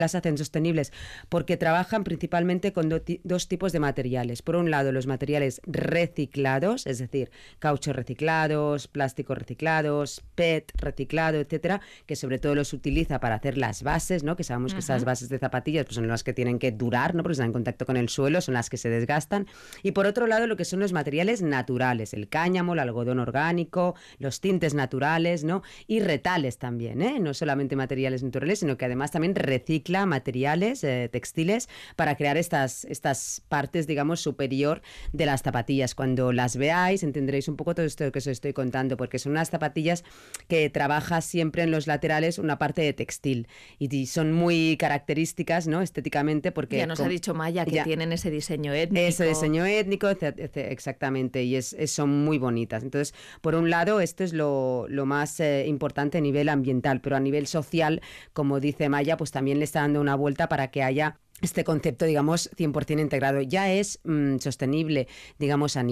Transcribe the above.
las hacen sostenibles porque trabajan principalmente con dos tipos de materiales. Por un lado, los materiales reciclados, es decir, cauchos reciclados, plásticos reciclados, PET reciclado, etcétera, que sobre todo los utiliza para hacer las bases, ¿no? Que sabemos que esas bases de zapatillas pues, son las que tienen que durar, ¿no? Porque están en contacto con el suelo, son las que se desgastan. Y por otro lado, lo que son los materiales naturales, el cáñamo, el algodón orgánico, los tintes naturales, ¿no? Y retales también, ¿eh? No solamente materiales naturales, sino que además también recicla materiales textiles para crear estas partes, digamos, superior de las zapatillas. Cuando las veáis entenderéis un poco todo esto que os estoy contando, porque son unas zapatillas que trabaja siempre en los laterales una parte de textil y son muy características, ¿no? Estéticamente, porque ya nos ha dicho Maya que tienen ese diseño étnico. Ese diseño étnico, exactamente, y son muy bonitas. Entonces, por un lado, esto es lo más importante a nivel ambiental, pero a nivel social, como dice Maya, pues también le está dando una vuelta para que haya este concepto, digamos, 100% integrado. Ya es sostenible, digamos, a nivel